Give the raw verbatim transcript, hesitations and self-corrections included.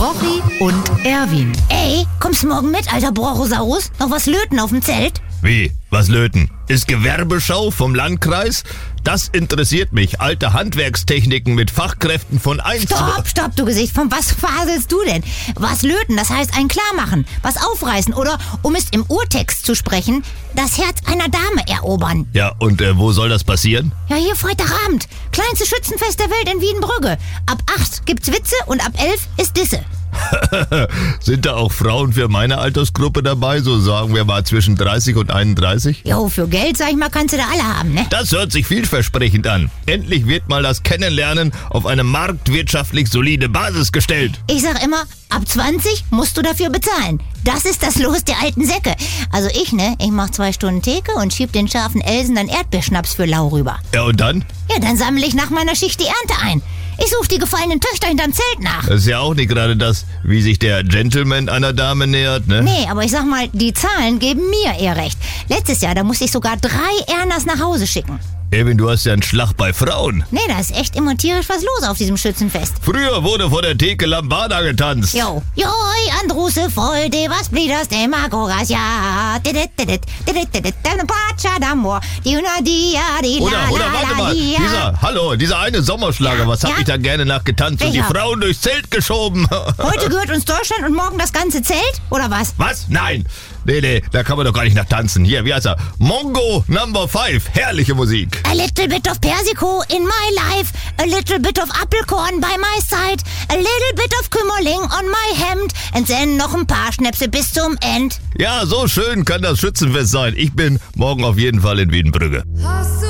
Brochi und Erwin. Ey, kommst morgen mit, alter Brochosaurus? Noch was löten auf dem Zelt? Wie? Was löten? Ist Gewerbeschau vom Landkreis? Das interessiert mich. Alte Handwerkstechniken mit Fachkräften von eins. Stopp, stopp, du Gesicht. Von was faselst du denn? Was löten, das heißt ein Klarmachen, was aufreißen oder, um es im Urtext zu sprechen, das Herz einer Dame erobern. Ja, und äh, wo soll das passieren? Ja, hier Freitagabend. Kleinste Schützenfest der Welt in Wiedenbrügge. Ab acht gibt's Witze und ab elf ist Disse. Sind da auch Frauen für meine Altersgruppe dabei, so sagen wir mal zwischen dreißig und einunddreißig? Jo, für Geld, sag ich mal, kannst du da alle haben, ne? Das hört sich vielversprechend an. Endlich wird mal das Kennenlernen auf eine marktwirtschaftlich solide Basis gestellt. Ich sag immer, ab zwanzig musst du dafür bezahlen. Das ist das Los der alten Säcke. Also ich, ne, ich mach zwei Stunden Theke und schieb den scharfen Elsen dann Erdbeerschnaps für lau rüber. Ja, und dann? Ja, dann sammle ich nach meiner Schicht die Ernte ein. Ich suche die gefallenen Töchter hinterm Zelt nach. Das ist ja auch nicht gerade das, wie sich der Gentleman einer Dame nähert, ne? Nee, aber ich sag mal, die Zahlen geben mir eher recht. Letztes Jahr, da musste ich sogar drei Ernas nach Hause schicken. Erwin, du hast ja einen Schlag bei Frauen. Nee, da ist echt immer tierisch was los auf diesem Schützenfest. Früher wurde vor der Theke Lambada getanzt. Jo, joi, Andruse, voll, de was blieders, de magoras, ja. Oder, oder warte mal, dieser, hallo, dieser eine Sommerschlager, Ja, was hab ja. ich da gerne nach getanzt und die Welcher? Frauen durchs Zelt geschoben. Heute gehört uns Deutschland und morgen das ganze Zelt? Oder was? Was? Nein. Nee, nee, da kann man doch gar nicht nach tanzen. Hier, wie heißt er? Mongo Number Five. Herrliche Musik. A little bit of Persiko in my life, a little bit of Apfelkorn by my side, a little bit of Kümmerling on my hemd and then noch ein paar Schnäpse bis zum End. Ja, so schön kann das Schützenfest sein. Ich bin morgen auf jeden Fall in Wiedenbrügge. Hast du